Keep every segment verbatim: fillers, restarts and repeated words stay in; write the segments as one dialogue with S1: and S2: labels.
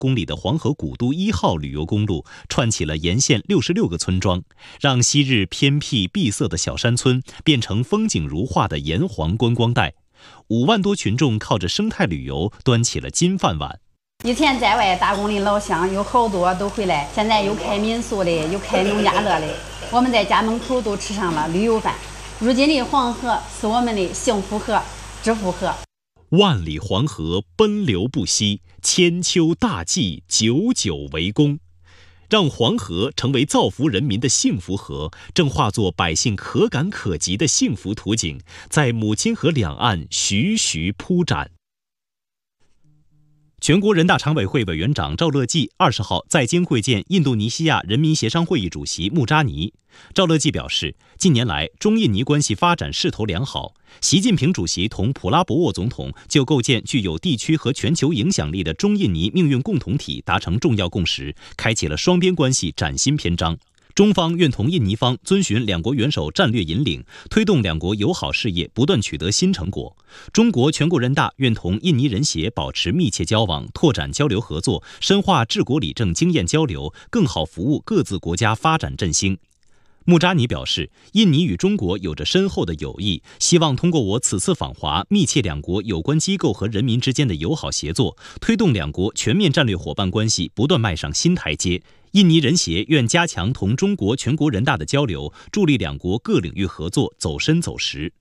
S1: 公里的黄河古都一号旅游公路串起了沿线六十六个村庄，让昔日偏僻闭塞的小山村变成风景如画的炎黄观光带。五万多群众靠着生态旅游端起了金饭碗。
S2: 以前在外打工的老乡有好多都回来，现在有开民宿的，有开农家乐的，我们在家门口都吃上了旅游饭。如今的黄河是我们的幸福河、致富河。
S1: 万里黄河奔流不息，千秋大计久久为功。让黄河成为造福人民的幸福河，正化作百姓可感可及的幸福图景，在母亲河两岸徐徐铺展。全国人大常委会委员长赵乐际二十号在京会见印度尼西亚人民协商会议主席穆扎尼。赵乐际表示，近年来中印尼关系发展势头良好，习近平主席同普拉博沃总统就构建具有地区和全球影响力的中印尼命运共同体达成重要共识，开启了双边关系崭新篇章。中方愿同印尼方遵循两国元首战略引领，推动两国友好事业不断取得新成果。中国全国人大愿同印尼人协保持密切交往，拓展交流合作，深化治国理政经验交流，更好服务各自国家发展振兴。穆扎尼表示，印尼与中国有着深厚的友谊，希望通过我此次访华，密切两国有关机构和人民之间的友好协作，推动两国全面战略伙伴关系不断迈上新台阶。印尼人协愿加强同中国全国人大的交流，助力两国各领域合作走深走实。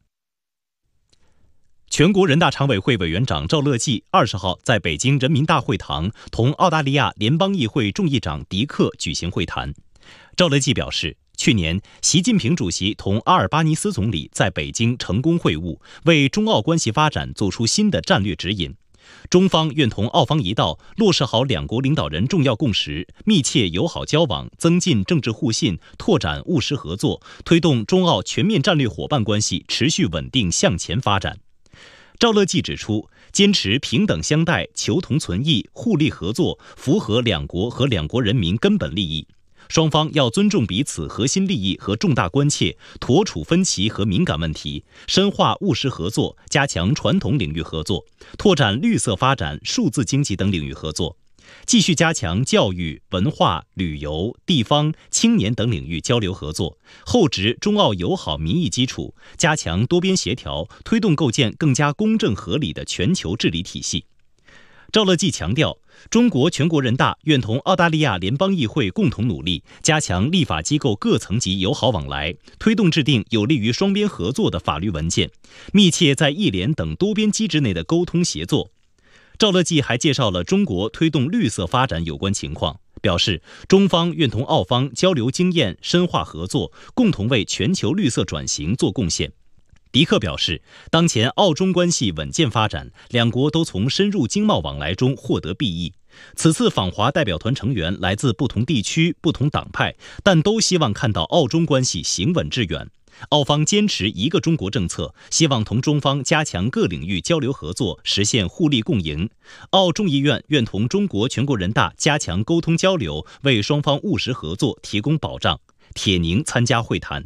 S1: 全国人大常委会委员长赵乐际二十号在北京人民大会堂同澳大利亚联邦议会众议长迪克举行会谈。赵乐际表示，去年，习近平主席同阿尔巴尼斯总理在北京成功会晤，为中澳关系发展做出新的战略指引。中方愿同澳方一道，落实好两国领导人重要共识，密切友好交往，增进政治互信，拓展务实合作，推动中澳全面战略伙伴关系持续稳定向前发展。赵乐际指出，坚持平等相待、求同存异、互利合作，符合两国和两国人民根本利益。双方要尊重彼此核心利益和重大关切，妥处分歧和敏感问题，深化务实合作，加强传统领域合作，拓展绿色发展、数字经济等领域合作，继续加强教育、文化、旅游、地方、青年等领域交流合作，厚植中澳友好民意基础，加强多边协调，推动构建更加公正合理的全球治理体系。赵乐际强调，中国全国人大愿同澳大利亚联邦议会共同努力，加强立法机构各层级友好往来，推动制定有利于双边合作的法律文件，密切在议联等多边机制内的沟通协作。赵乐际还介绍了中国推动绿色发展有关情况，表示中方愿同澳方交流经验，深化合作，共同为全球绿色转型做贡献。迪克表示，当前澳中关系稳健发展，两国都从深入经贸往来中获得裨益。此次访华代表团成员来自不同地区、不同党派，但都希望看到澳中关系行稳致远。澳方坚持一个中国政策，希望同中方加强各领域交流合作，实现互利共赢。澳众议院愿同中国全国人大加强沟通交流，为双方务实合作提供保障。铁宁参加会谈。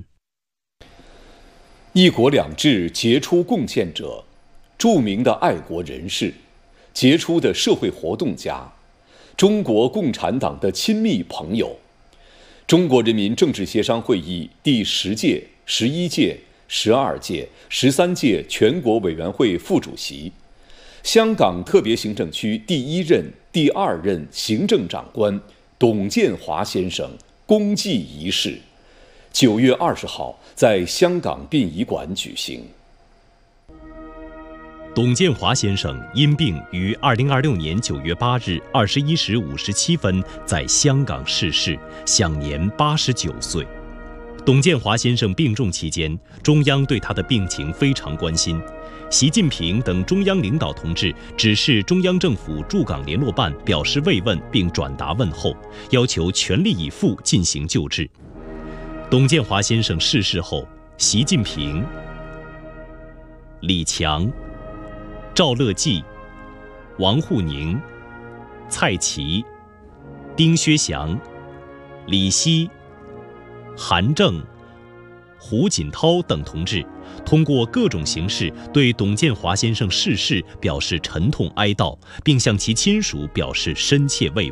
S3: 一国两制杰出贡献者，著名的爱国人士，杰出的社会活动家，中国共产党的亲密朋友，中国人民政治协商会议第十届、十一届、十二届、十三届全国委员会副主席，香港特别行政区第一任、第二任行政长官董建华先生公祭仪式，九月二十号在香港殡仪馆举行。
S1: 董建华先生因病于二零二六年九月八日二十一时五十七分在香港逝世，享年八十九岁。董建华先生病重期间，中央对他的病情非常关心。习近平等中央领导同志指示中央政府驻港联络办表示慰问并转达问候，要求全力以赴进行救治。董建华先生逝世后，习近平、李强、赵乐际、王沪宁、蔡奇、丁薛祥、李希、韩正、胡锦涛等同志通过各种形式对董建华先生逝世表示沉痛哀悼，并向其亲属表示深切慰问。